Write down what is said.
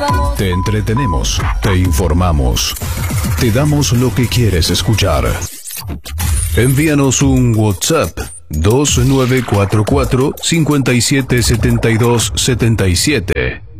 estábamos. Te entretenemos, te informamos, te damos lo que quieres escuchar. Envíanos un WhatsApp 2944 577277.